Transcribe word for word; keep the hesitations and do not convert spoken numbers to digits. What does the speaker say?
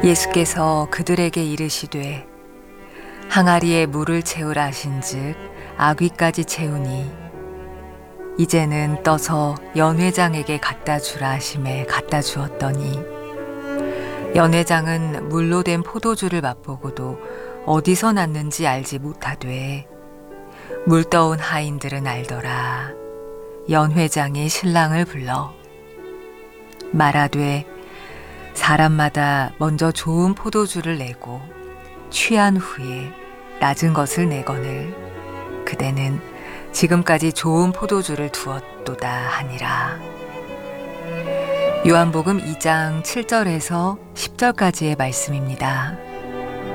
예수께서 그들에게 이르시되 항아리에 물을 채우라 하신즉 아귀까지 채우니 이제는 떠서 연회장에게 갖다 주라 하심에 갖다 주었더니 연회장은 물로 된 포도주를 맛보고도 어디서 났는지 알지 못하되 물 떠온 하인들은 알더라. 연회장이 신랑을 불러 말하되 사람마다 먼저 좋은 포도주를 내고 취한 후에 낮은 것을 내거늘 그대는 지금까지 좋은 포도주를 두었도다 하니라. 요한복음 이 장 칠 절에서 십 절까지의 말씀입니다.